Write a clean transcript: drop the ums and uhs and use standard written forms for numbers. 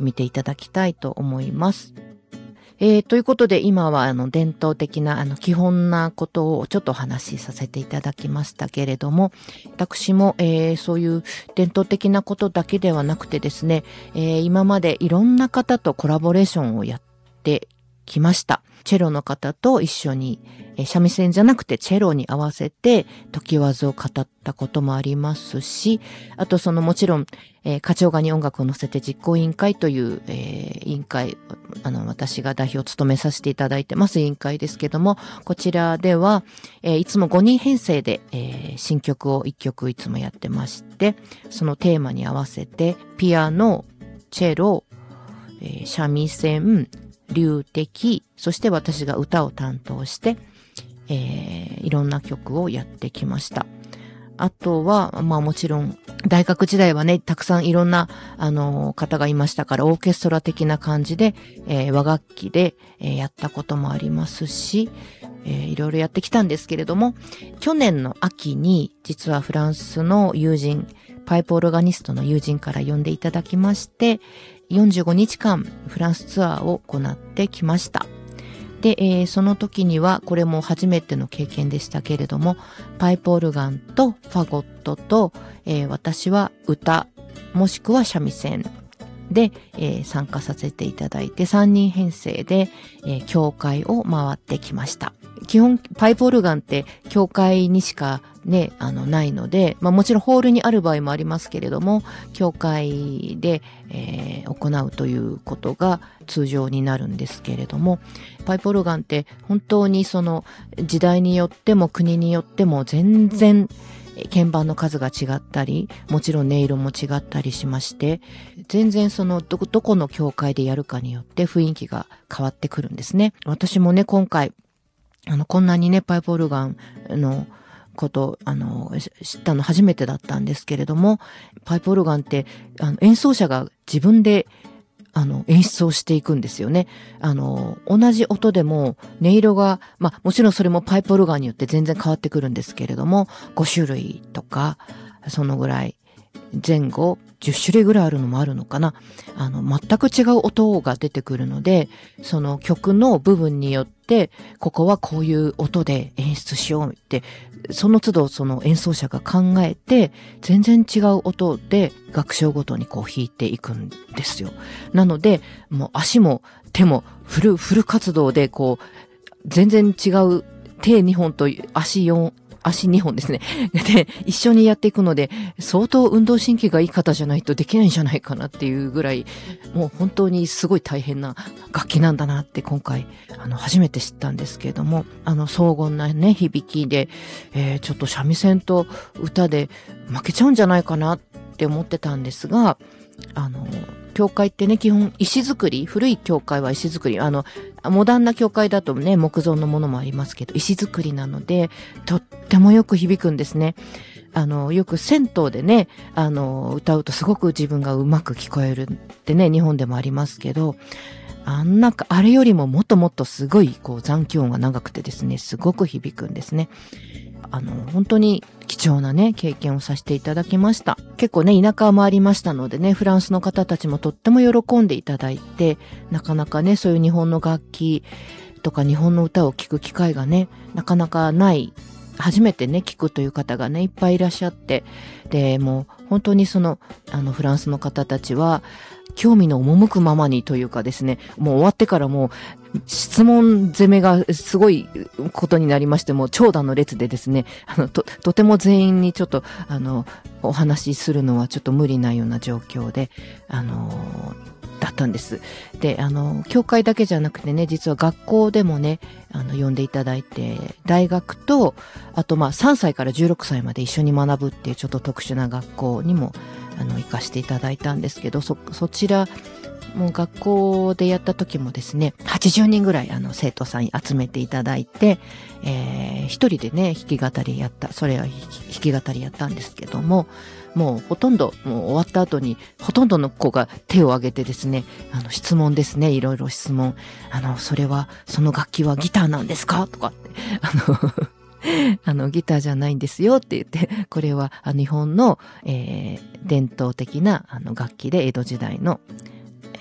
見ていただきたいと思います。ということで今は伝統的な基本なことをちょっとお話しさせていただきましたけれども、私も、そういう伝統的なことだけではなくてですね、今までいろんな方とコラボレーションをやってきました。チェロの方と一緒に、三味線じゃなくてチェロに合わせて時わずを語ったこともありますし、あともちろん、花鳥画に音楽を乗せて実行委員会という、委員会、私が代表を務めさせていただいてます委員会ですけども、こちらでは、いつも5人編成で、新曲を1曲いつもやってまして、そのテーマに合わせてピアノ、チェロ、三味線、龍笛、そして私が歌を担当して、いろんな曲をやってきました。あとは、もちろん、大学時代はね、たくさんいろんな、方がいましたから、オーケストラ的な感じで、和楽器で、やったこともありますし、いろいろやってきたんですけれども、去年の秋に、実はフランスの友人、パイプオルガニストの友人から呼んでいただきまして、45日間フランスツアーを行ってきました。で、その時にはこれも初めての経験でしたけれども、パイプオルガンとファゴットと、私は歌もしくは三味線で、参加させていただいて3人編成で、教会を回ってきました。基本パイプオルガンって教会にしかね、ないので、もちろんホールにある場合もありますけれども、教会で、行うということが通常になるんですけれども、パイプオルガンって本当に時代によっても国によっても全然鍵盤の数が違ったり、もちろん音色も違ったりしまして、全然どこの教会でやるかによって雰囲気が変わってくるんですね。私もね、今回、こんなにね、パイプオルガンのこと、知ったの初めてだったんですけれども、パイプオルガンって、演奏者が自分で、演出をしていくんですよね。同じ音でも音色が、もちろんそれもパイプオルガンによって全然変わってくるんですけれども、5種類とか、そのぐらい、前後、10種類ぐらいあるのもあるのかな。全く違う音が出てくるので、その曲の部分によって、ここはこういう音で演出しようって、その都度その演奏者が考えて、全然違う音で楽章ごとに弾いていくんですよ。なので、もう足も手もフル活動で全然違う手2本と足2本ですね。で、一緒にやっていくので、相当運動神経がいい方じゃないとできないんじゃないかなっていうぐらい、もう本当にすごい大変な楽器なんだなって今回、初めて知ったんですけれども、荘厳なね、響きで、ちょっと三味線と歌で負けちゃうんじゃないかなって思ってたんですが、教会ってね、基本石造り、古い教会は石造り、モダンな教会だとね、木造のものもありますけど、石造りなので、とってもよく響くんですね。よく銭湯でね、歌うとすごく自分がうまく聞こえるってね、日本でもありますけど、あれよりももっともっとすごい、残響音が長くてですね、すごく響くんですね。本当に貴重なね、経験をさせていただきました。結構ね、田舎もありましたのでね、フランスの方たちもとっても喜んでいただいて、なかなかね、そういう日本の楽器とか日本の歌を聴く機会がね、なかなかない、初めてね、聴くという方がね、いっぱいいらっしゃって、で、もう本当にフランスの方たちは、興味の赴くままにというかですね、もう終わってからもう質問攻めがすごいことになりまして、もう長蛇の列でですね、とても全員にちょっとお話しするのはちょっと無理なような状況で、だったんです。で、教会だけじゃなくてね、実は学校でもね、呼んでいただいて、大学と、あと3歳から16歳まで一緒に学ぶっていうちょっと特殊な学校にも、行かせていただいたんですけど、そちら、もう学校でやった時もですね、80人ぐらい生徒さん集めていただいて、一人でね、弾き語りやった、それは弾き語りやったんですけども、もうほとんど、もう終わった後に、ほとんどの子が手を挙げてですね、質問ですね、いろいろ質問。その楽器はギターなんですかとかって、ギターじゃないんですよって言って、これは日本の、伝統的な楽器で江戸時代の